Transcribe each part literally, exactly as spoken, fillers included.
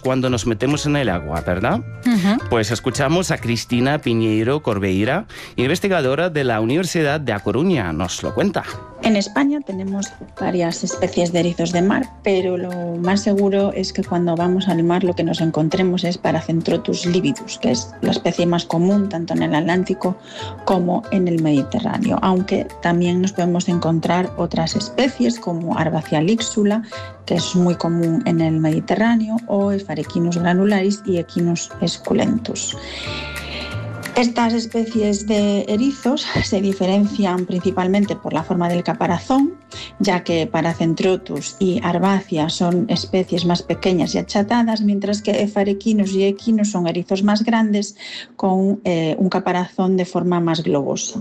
cuando nos metemos en el agua, ¿verdad? Uh-huh. Pues escuchamos a Cristina Piñeiro Corbeira, investigadora de la Universidad de A Coruña. Nos lo cuenta. En España tenemos varias especies de erizos de mar, pero lo más seguro es que cuando vamos al mar lo que nos encontremos es Paracentrotus lividus, que es la especie más común tanto en el Atlántico como en el Mediterráneo, aunque también nos podemos encontrar otras especies como Arbacia lixula, que es muy común en el Mediterráneo, o Spharechinus granularis y Echinus esculentus. Estas especies de erizos se diferencian principalmente por la forma del caparazón, ya que Paracentrotus y Arbacia son especies más pequeñas y achatadas, mientras que Spharechinus y Echinus son erizos más grandes con eh, un caparazón de forma más globosa.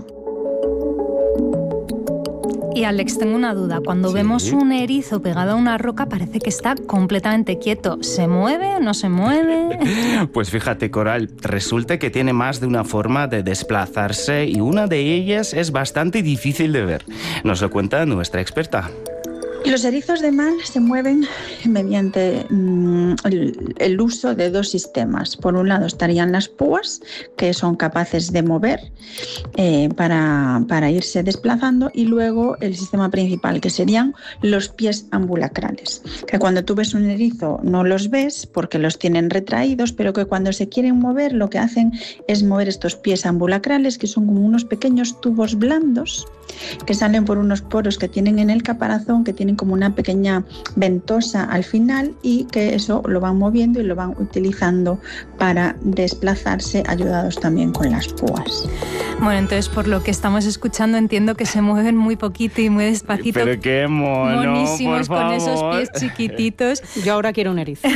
Y Alex, tengo una duda. Cuando sí. vemos un erizo pegado a una roca parece que está completamente quieto. ¿Se mueve o no se mueve? Pues fíjate, Coral, resulta que tiene más de una forma de desplazarse y una de ellas es bastante difícil de ver. Nos lo cuenta nuestra experta. Los erizos de mar se mueven mediante mm, el, el uso de dos sistemas. Por un lado estarían las púas, que son capaces de mover eh, para, para irse desplazando, y luego el sistema principal, que serían los pies ambulacrales, que cuando tú ves un erizo no los ves porque los tienen retraídos, pero que cuando se quieren mover lo que hacen es mover estos pies ambulacrales, que son como unos pequeños tubos blandos que salen por unos poros que tienen en el caparazón, que tienen como una pequeña ventosa al final, y que eso lo van moviendo y lo van utilizando para desplazarse, ayudados también con las púas. Bueno, entonces por lo que estamos escuchando entiendo que se mueven muy poquito y muy despacito. Pero qué mono, monísimos, por con favor. Esos pies chiquititos. Yo ahora quiero un erizo.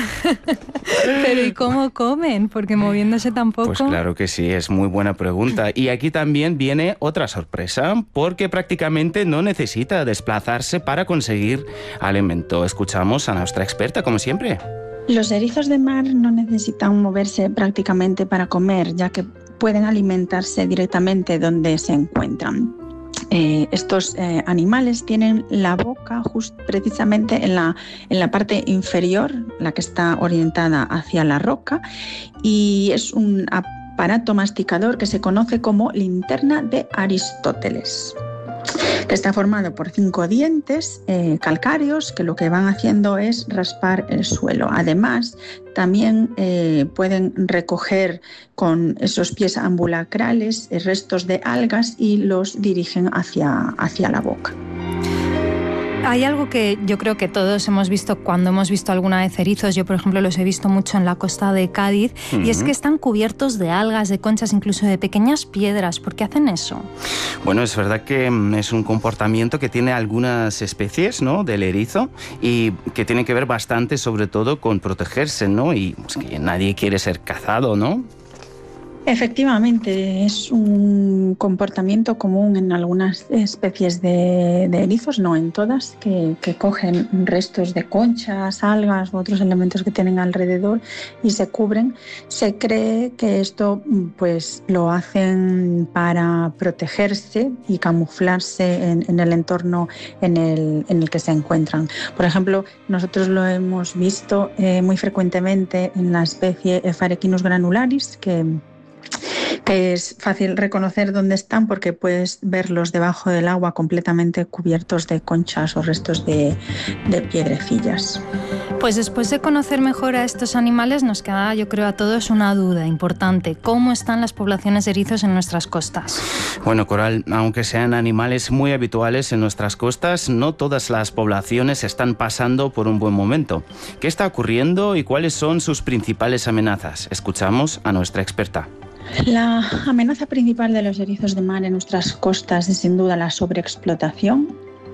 Pero ¿y cómo comen? Porque moviéndose tampoco... Pues claro que sí, es muy buena pregunta. Y aquí también viene otra sorpresa, porque prácticamente no necesita desplazarse para conseguir alimento. Escuchamos a nuestra experta, como siempre. Los erizos de mar no necesitan moverse prácticamente para comer, ya que pueden alimentarse directamente donde se encuentran. Eh, estos eh, animales tienen la boca just, precisamente en la, en la parte inferior, la que está orientada hacia la roca, y es un aparato masticador que se conoce como linterna de Aristóteles, que está formado por cinco dientes eh, calcáreos que lo que van haciendo es raspar el suelo. Además, también eh, pueden recoger con esos pies ambulacrales eh, restos de algas y los dirigen hacia, hacia la boca. Hay algo que yo creo que todos hemos visto cuando hemos visto alguna vez erizos. Yo, por ejemplo, los he visto mucho en la costa de Cádiz, uh-huh. y es que están cubiertos de algas, de conchas, incluso de pequeñas piedras. ¿Por qué hacen eso? Bueno, es verdad que es un comportamiento que tiene algunas especies, ¿no?, del erizo, y que tiene que ver bastante, sobre todo, con protegerse, ¿no? Y pues, que nadie quiere ser cazado, ¿no? Efectivamente, es un comportamiento común en algunas especies de, de erizos, no en todas, que, que cogen restos de conchas, algas u otros elementos que tienen alrededor y se cubren. Se cree que esto pues, lo hacen para protegerse y camuflarse en, en el entorno en el, en el que se encuentran. Por ejemplo, nosotros lo hemos visto eh, muy frecuentemente en la especie Spharechinus granularis, que que es fácil reconocer dónde están porque puedes verlos debajo del agua completamente cubiertos de conchas o restos de, de piedrecillas. Pues después de conocer mejor a estos animales nos queda, yo creo, a todos una duda importante. ¿Cómo están las poblaciones de erizos en nuestras costas? Bueno, Coral, aunque sean animales muy habituales en nuestras costas, no todas las poblaciones están pasando por un buen momento. ¿Qué está ocurriendo y cuáles son sus principales amenazas? Escuchamos a nuestra experta. La amenaza principal de los erizos de mar en nuestras costas es sin duda la sobreexplotación,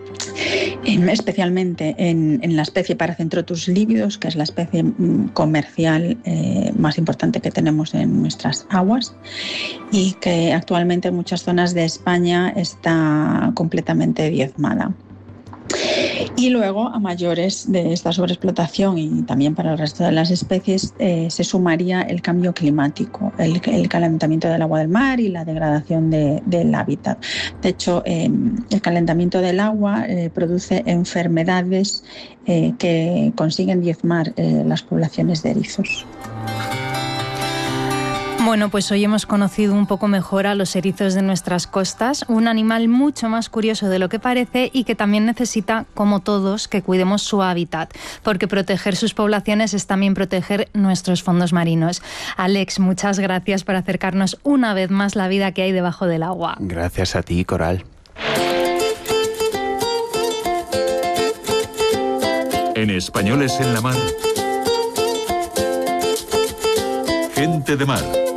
especialmente en, en la especie Paracentrotus lividus, que es la especie comercial eh, más importante que tenemos en nuestras aguas y que actualmente en muchas zonas de España está completamente diezmada. Y luego, a mayores de esta sobreexplotación y también para el resto de las especies, eh, se sumaría el cambio climático, el, el calentamiento del agua del mar y la degradación de, del hábitat. De hecho, eh, el calentamiento del agua eh, produce enfermedades eh, que consiguen diezmar eh, las poblaciones de erizos. Bueno, pues hoy hemos conocido un poco mejor a los erizos de nuestras costas, un animal mucho más curioso de lo que parece y que también necesita, como todos, que cuidemos su hábitat, porque proteger sus poblaciones es también proteger nuestros fondos marinos. Alex, muchas gracias por acercarnos una vez más la vida que hay debajo del agua. Gracias a ti, Coral. En Españoles en la Mar, Gente de Mar.